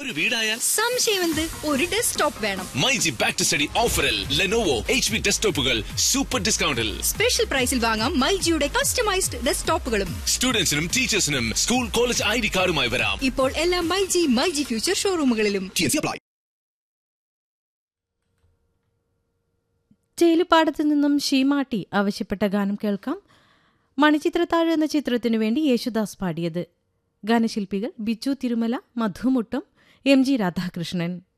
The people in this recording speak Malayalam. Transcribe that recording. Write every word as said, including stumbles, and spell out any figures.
ഒരു വീടായാൽ സംശയമെന്ത്? ഒരു ഡെസ്ക്ടോപ്പ് വേണം. മൈജി ബാക്ക് ടു സ്റ്റഡി ഓഫറിൽ Lenovo H P ഡെസ്ക്ടോപ്പുകൾ super ഡിസ്കൗണ്ടിൽ. Special പ്രൈസിൽ വാങ്ങാം മൈജിയുടെ customised ഡെസ്ക്ടോപ്പുകളും. സ്റ്റുഡൻസിനും ടീച്ചേഴ്സിനും school college I D കാർഡുമായി വരാം. ഇപ്പോൾ എല്ലാ മൈജി മൈജി ഫ്യൂച്ചർ ഷോറൂമുകളിലും. ചേലുപാടത്തു നിന്നും ഷീമാട്ടി ആവശ്യപ്പെട്ട ഗാനം കേൾക്കാം. മണിച്ചിത്രത്താഴ് എന്ന ചിത്രത്തിനു വേണ്ടി യേശുദാസ് പാടിയത്. ഗാനശില്പികൾ ബിജു തിരുമല, മധുമുട്ടം, എം ജി രാധാകൃഷ്ണൻ.